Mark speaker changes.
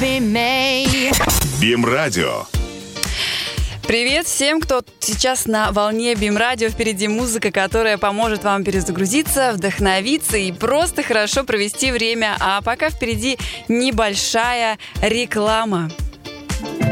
Speaker 1: БИМ-радио.
Speaker 2: Привет всем, кто сейчас на волне БИМ-радио. Впереди музыка, которая поможет вам перезагрузиться, вдохновиться и просто хорошо провести время. А пока впереди небольшая реклама.